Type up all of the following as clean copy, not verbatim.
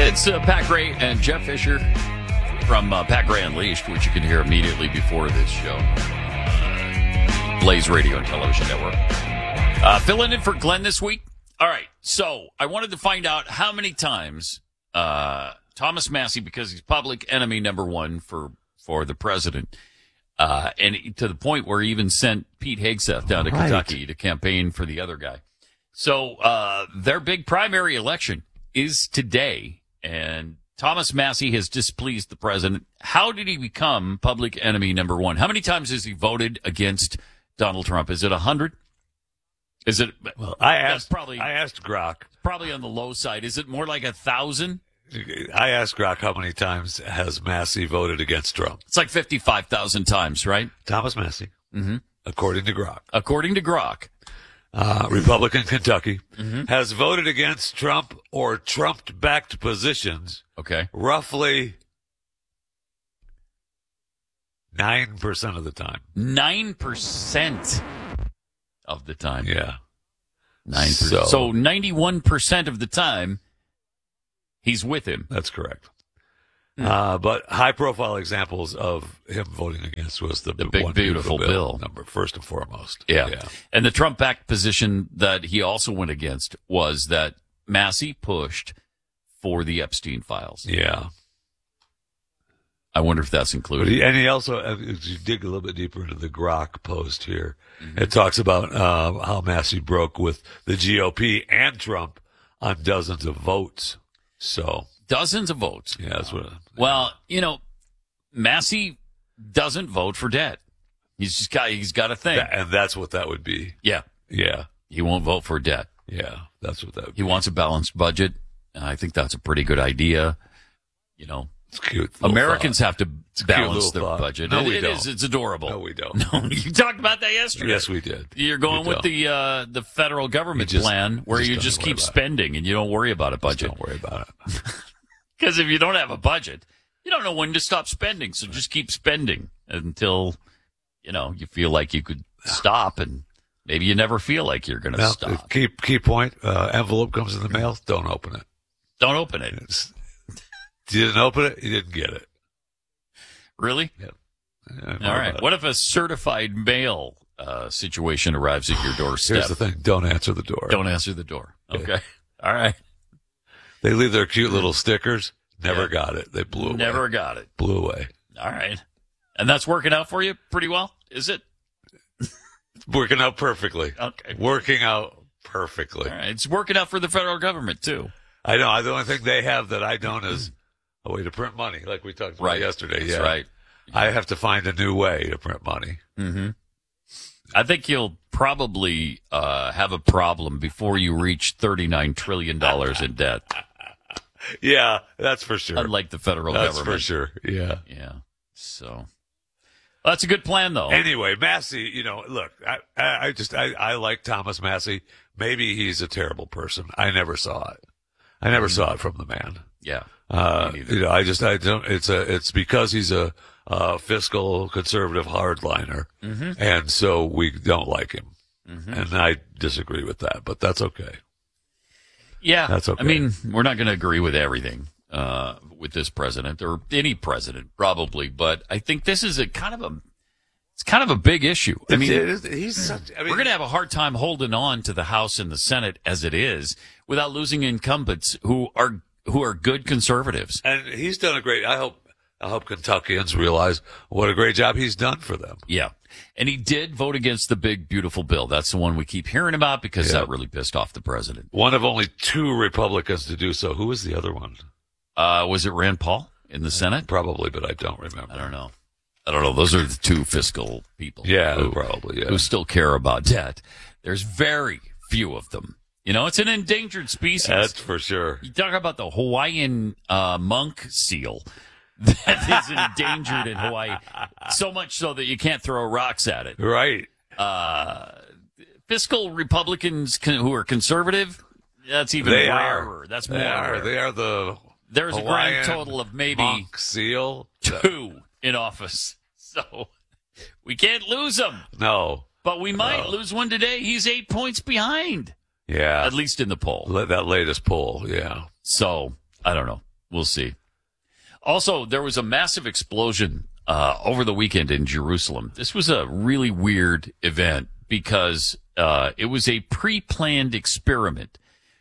It's Pat Gray and Jeff Fisher from Pat Gray Unleashed, which you can hear immediately before this show. Blaze Radio and Television Network. Filling in for Glenn this week. All right, so I wanted to find out how many times Thomas Massie, because he's public enemy number one for the president, and to the point where he even sent Pete Hegseth down to Kentucky to campaign for the other guy. So their big primary election is today, and Thomas Massie has displeased the president. How did he become public enemy number one? How many times has he voted against Donald Trump? Is it 100? Is it? Well, I asked Grok. Probably on the low side. Is it more like 1,000? I asked Grok how many times has Massie voted against Trump. It's like 55,000 times, right? Thomas Massie, according to Grok. According to Grok. Republican Kentucky, has voted against Trump or Trump-backed positions. Okay. Roughly 9% of the time. 9% of the time. Yeah. 9%. So 91% of the time, he's with him. That's correct. But high-profile examples of him voting against was the big, one beautiful bill. Number first and foremost. Yeah. And the Trump-backed position that he also went against was that Massie pushed for the Epstein files. Yeah. I wonder if that's included. And he also, as you dig a little bit deeper into the Grok post here, it talks about how Massie broke with the GOP and Trump on dozens of votes. So dozens of votes. Yeah, that's what. Well, Massie doesn't vote for debt. He's got a thing, and that's what that would be. Yeah. He won't vote for debt. Yeah, that's what that would be. He wants a balanced budget. And I think that's a pretty good idea. It's cute. Americans have to balance their budget. No, we don't. It's adorable. No, we don't. No, you talked about that yesterday. Yes, we did. You're going with the federal government plan where you just keep spending and you don't worry about a budget. Don't worry about it. Because if you don't have a budget, you don't know when to stop spending. So just keep spending until, you feel like you could stop, and maybe you never feel like you're going to stop. Key point, envelope comes in the mail, don't open it. Don't open it. You didn't open it, you didn't get it. Really? Yep. All right. What if a certified mail situation arrives at your doorstep? Here's the thing. Don't answer the door. Don't answer the door. Okay. All right. They leave their cute little stickers. Never got it. They blew away. Never got it. Blew away. All right. And that's working out for you pretty well, is it? It's working out perfectly. Okay. Working out perfectly. All right. It's working out for the federal government, too. I know. The only thing they have that I don't is a way to print money, like we talked about yesterday. That's right. I have to find a new way to print money. Mm-hmm. I think you'll probably have a problem before you reach $39 trillion in debt. Yeah, that's for sure. Unlike the federal government. That's for sure. Yeah. Yeah. So that's a good plan, though. Anyway, Massie, look, I like Thomas Massie. Maybe he's a terrible person. I never saw it. I never saw it from the man. Yeah. It's because he's a fiscal conservative hardliner, and so we don't like him. And I disagree with that, but that's okay. Yeah, that's okay. I mean, we're not going to agree with everything with this president or any president, probably, but I think this is kind of a big issue. I mean, we're going to have a hard time holding on to the House and the Senate as it is without losing incumbents who are good conservatives. And he's done a great. I hope Kentuckians realize what a great job he's done for them. Yeah. And he did vote against the big, beautiful bill. That's the one we keep hearing about because that really pissed off the president. One of only two Republicans to do so. Who was the other one? Was it Rand Paul in the Senate? Probably, but I don't remember. I don't know. Those are the two fiscal people. Yeah, probably. Yeah. Who still care about debt. There's very few of them. It's an endangered species. That's for sure. You talk about the Hawaiian monk seal. That is endangered in Hawaii. So much so that you can't throw rocks at it. Right. Fiscal Republicans who are conservative, that's even rarer. That's more rare. They are the There's Hawaiian a grand total of maybe monk seal. 2 in office. So we can't lose them. No. But we might lose one today. He's 8 points behind. Yeah. At least in the poll. That latest poll, yeah. So, I don't know. We'll see. Also, there was a massive explosion over the weekend in Jerusalem. This was a really weird event because it was a pre-planned experiment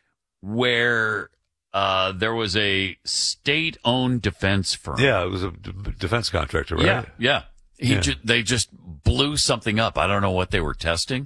where there was a state-owned defense firm. Yeah, it was a defense contractor, right? Yeah. They just blew something up. I don't know what they were testing,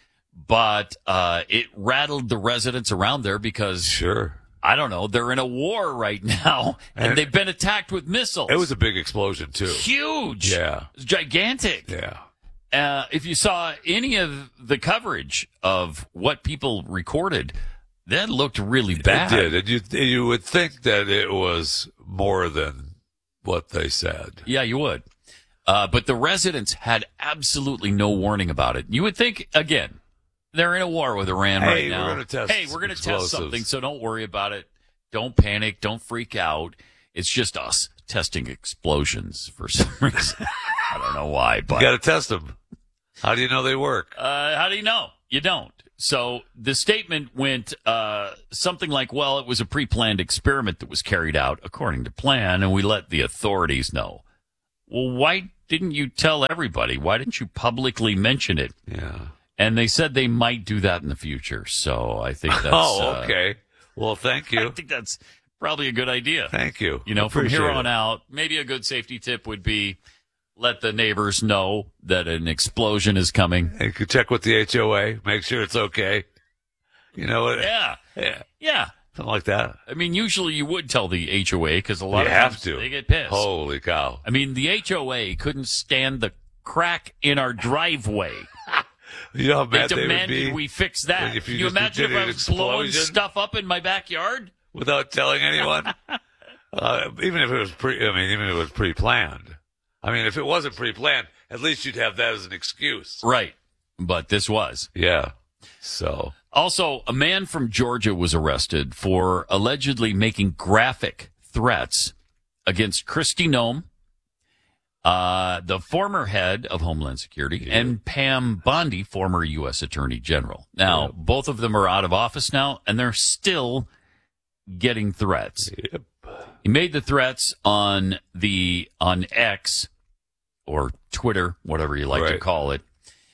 but it rattled the residents around there because, Sure. I don't know, they're in a war right now, and they've been attacked with missiles. It was a big explosion, too. Huge. Yeah. It was gigantic. Yeah. If you saw any of the coverage of what people recorded, that looked really bad. It did. And you would think that it was more than what they said. Yeah, you would. But the residents had absolutely no warning about it. You would think, again, they're in a war with Iran right now. We're going to test something, so don't worry about it. Don't panic. Don't freak out. It's just us testing explosions for some reason. I don't know why, but you got to test them. How do you know they work? How do you know? You don't. So the statement went something like, well, it was a pre-planned experiment that was carried out according to plan, and we let the authorities know. Well, why didn't you tell everybody? Why didn't you publicly mention it? Yeah. And they said they might do that in the future. So I think that's... okay. Well, thank you. I think that's probably a good idea. Thank you. You know, from here on it. out, maybe a good safety tip would be let the neighbors know that an explosion is coming. You could check with the HOA, make sure it's okay. You know what? Yeah. Something like that. I mean, usually you would tell the HOA because a lot You of have times to. they get pissed. Holy cow. I mean, the HOA couldn't stand the crack in our driveway. You know how They mad they would demanded be we fix that. if you Can you just imagine did if I an was blowing explosion stuff up in my backyard? without telling anyone? Even if it was pre-planned. I mean, if it wasn't pre-planned, at least you'd have that as an excuse. Right. But this was. Yeah. So. Also, a man from Georgia was arrested for allegedly making graphic threats against Kristi Noem, the former head of Homeland Security, and Pam Bondi, former U.S. Attorney General. Now, both of them are out of office now, and they're still getting threats. Yep. He made the threats on X or Twitter, whatever you like to call it.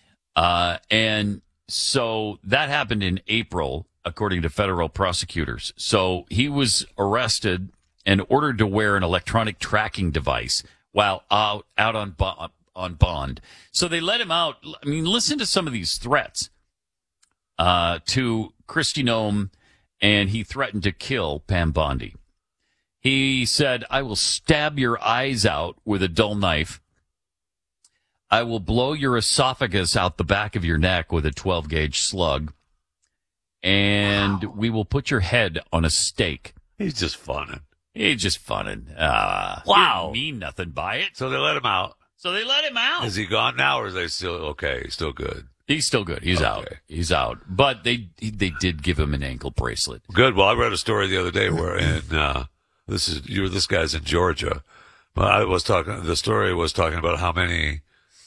And so that happened in April, according to federal prosecutors. So he was arrested and ordered to wear an electronic tracking device while out on bond. So they let him out. I mean, listen to some of these threats to Kristi Noem, and he threatened to kill Pam Bondi. He said, "I will stab your eyes out with a dull knife. I will blow your esophagus out the back of your neck with a 12-gauge slug. And we will put your head on a stake." He's just funning. He's just funning. Wow. Didn't mean nothing by it. So they let him out. Is Is he gone now, or is they still okay? He's still good. He's still good. He's out. He's out. But they did give him an ankle bracelet. Good. Well, I read a story the other day where this guy's in Georgia. But the story was talking about how many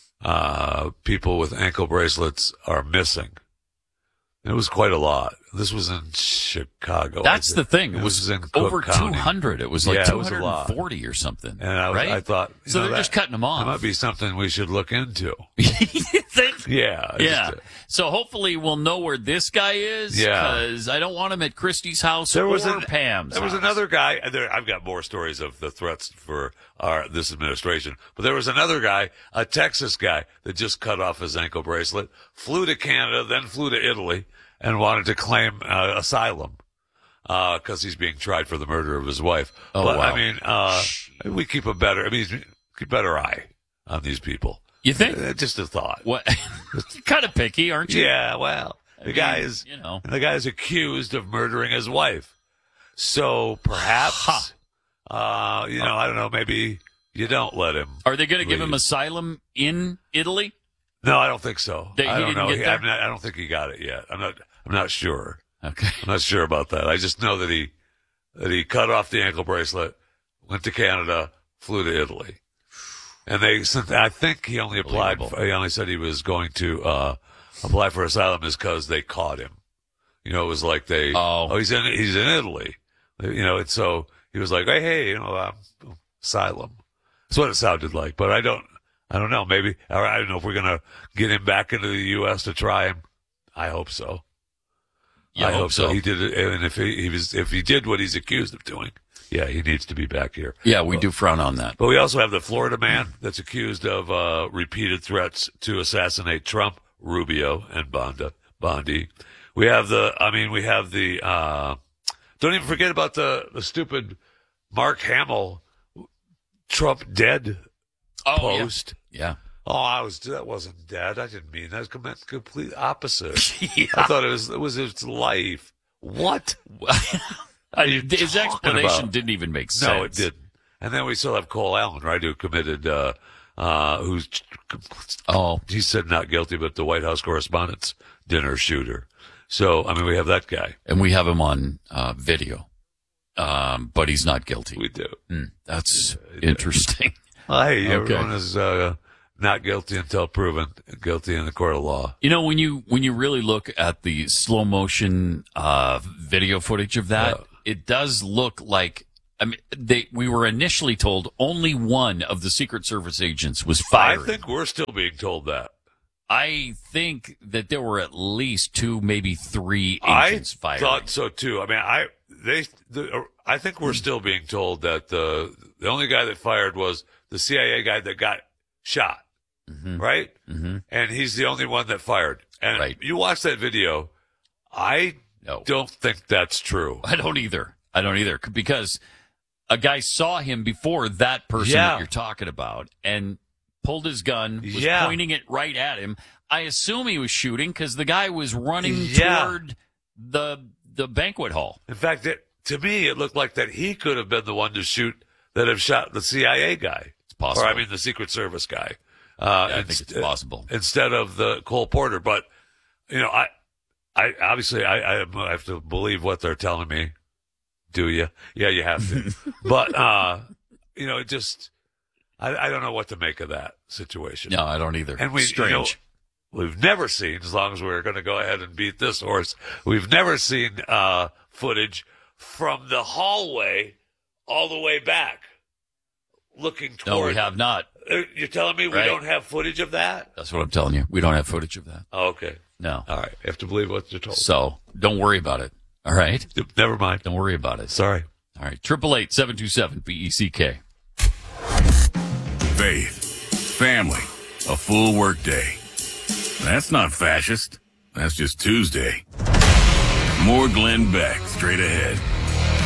people with ankle bracelets are missing. It was quite a lot. This was in Chicago. That's the thing. It was in Cook over County. 200. It was like Yeah, it was a lot. 240 or something. And I thought, so they're just cutting them off. That might be something we should look into. You think? Yeah. Yeah. So hopefully we'll know where this guy is. Yeah. Because I don't want him at Christie's house There or was Pam's There was house. another guy. I've got more stories of the threats for this administration. But there was another guy, a Texas guy, that just cut off his ankle bracelet, flew to Canada, then flew to Italy, and wanted to claim asylum because he's being tried for the murder of his wife. Oh, but, wow. I mean, we keep a better eye on these people. You think? Just a thought. What? You're kind of picky, aren't you? Yeah, well, the guy is accused of murdering his wife. So perhaps, I don't know, maybe you don't let him. Are they going to give leave. him asylum in Italy? No, I don't think so. He I don't didn't know. get there? I don't think he got it yet. I'm not sure. Okay. I'm not sure about that. I just know that he cut off the ankle bracelet, went to Canada, flew to Italy. And I think he only applied, he only said he was going to, apply for asylum is because they caught him. It was like he's in Italy. And so he was like, hey, asylum. That's what it sounded like. But I don't know. Maybe, I don't know if we're going to get him back into the U.S. to try him. I hope so. Yeah, I hope so. so. He did it. And if he did what he's accused of doing, yeah, he needs to be back here. Yeah, we do frown on that. But we also have the Florida man that's accused of repeated threats to assassinate Trump, Rubio, and Bondi. We have don't even forget about the stupid Mark Hamill Trump dead post. Yeah. Oh, that wasn't dead. I didn't mean that. It was the complete opposite. Yeah. I thought it was his life. What? His explanation didn't even make sense. No, it didn't. And then we still have Cole Allen, right, who committed, he said not guilty, but the White House Correspondents' Dinner shooter. So, we have that guy. And we have him on video, but he's not guilty. We do. That's interesting. Hey, everyone is not guilty until proven guilty in the court of law. When you really look at the slow motion video footage of that, it does look like, we were initially told only one of the Secret Service agents was fired. I think we're still being told that. I think that there were at least 2, maybe 3 agents fired. I thought so too. I think we're still being told that the only guy that fired was the CIA guy that got shot, right? Mm-hmm. And he's the only one that fired. And you watch that video, I don't think that's true. I don't either. Because a guy saw him before that person that you're talking about and pulled his gun, was pointing it right at him. I assume he was shooting because the guy was running toward the banquet hall. In fact, to me, it looked like that he could have been the one to shoot that have shot the CIA guy. It's possible. Or, the Secret Service guy. I think it's possible. Instead of the Cole Porter. But, I obviously, I have to believe what they're telling me. Do you? Yeah, you have to. But, it just, I don't know what to make of that situation. No, I don't either. And Strange. We've never seen, as long as we're going to go ahead and beat this horse, we've never seen footage from the hallway all the way back, looking toward. No, we have not. You're telling me we don't have footage of that? That's what I'm telling you. We don't have footage of that. Oh, okay. No. All right. You have to believe what you're told. So don't worry about it. All right? Never mind. Don't worry about it. Sorry. All right. 888-727-BECK. Faith, family, a full workday. That's not fascist. That's just Tuesday. More Glenn Beck straight ahead.